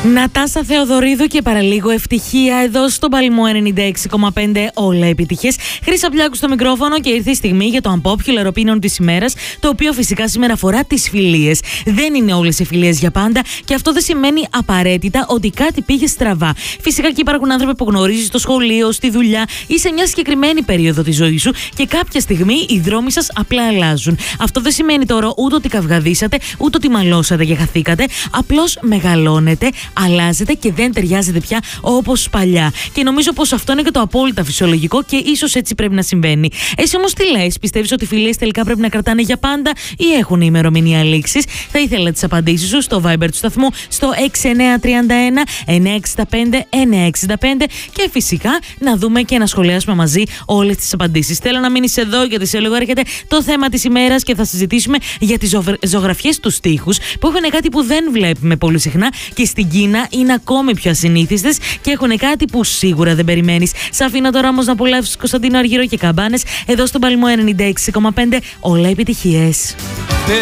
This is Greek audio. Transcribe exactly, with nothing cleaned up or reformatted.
Νατάσα Θεοδωρίδου και παραλίγο ευτυχία εδώ στον Παλμό ενενήντα έξι κόμμα πέντε, όλα επιτυχίες. Χρύσα Πλιάκου στο μικρόφωνο και ήρθε η στιγμή για το unpopular opinion της ημέρας, το οποίο φυσικά σήμερα αφορά τις φιλίες. Δεν είναι όλες οι φιλίες για πάντα και αυτό δεν σημαίνει απαραίτητα ότι κάτι πήγε στραβά. Φυσικά και υπάρχουν άνθρωποι που γνωρίζεις στο σχολείο, στη δουλειά ή σε μια συγκεκριμένη περίοδο της ζωής σου και κάποια στιγμή οι δρόμοι σας απλά αλλάζουν. Αυτό δεν σημαίνει τώρα ούτε ότι καυγαδίσατε, ούτε ότι μαλώσατε και χαθήκατε. Απλώς μεγαλώνετε, αλλάζετε και δεν ταιριάζετε πια όπως παλιά. Και νομίζω πως αυτό είναι και το απόλυτα φυσιολογικό και ίσως έτσι πρέπει να συμβαίνει. Εσύ όμως τι λες, πιστεύεις ότι οι φιλίες τελικά πρέπει να κρατάνε για πάντα ή έχουν ημερομηνία λήξης? Θα ήθελα τις απαντήσεις σου στο Viber του σταθμού στο έξι εννιά τρία ένα εννιά έξι πέντε εννιά έξι πέντε και φυσικά να δούμε και να σχολιάσουμε μαζί όλες τις απαντήσεις. Θέλω να μείνεις εδώ γιατί σε λίγο έρχεται το θέμα της ημέρας και θα συζητήσουμε για τις ζωγραφιές του στίχους που έχουν κάτι που δεν βλέπουμε πολύ συχνά και στην Κίνα είναι ακόμη πιο ασυνήθιστες και έχουν κάτι που σίγουρα δεν περιμένεις. Σ' αφήνω τώρα όμως να απολαύσεις Κωνσταντίνο Αργύρο και Καμπάνες εδώ στον Παλμό ενενήντα έξι κόμμα πέντε, όλα επιτυχίες.